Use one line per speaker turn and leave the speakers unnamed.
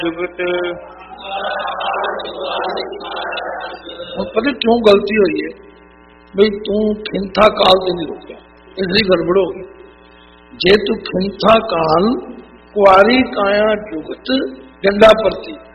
जुगत
ਹੁਣ ਪਤਾ क्यों गलती हुई है बई तू खिंथा काल से नहीं रोकया, इसलिए गड़बड़ हो गई। जे तू खिंथा काल कुआरी काया जुगत डंडा परती